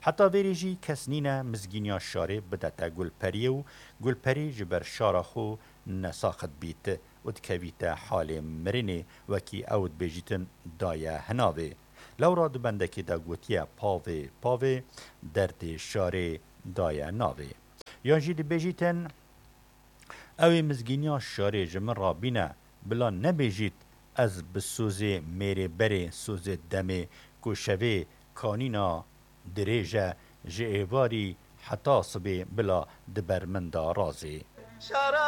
حتی ویریجی کس نینه مزگینیا شاره بدتا گلپری و گلپری جبر شاره خو نساخت بیت و دکویت حال مرینه وکی اود بیجیتن دایه هناوه. لورا دبندکی دا گوتیه پاوه درد شاره دایه ناوه. یانجی دی بیجیتن اوی مزگینیا شاره جمن را بینه بلا نبیجیت از بسوزه میره بره سوزه دمه کوشوه کانینا دریجه جئواری حتی صبه بلا دبرمندا رازه.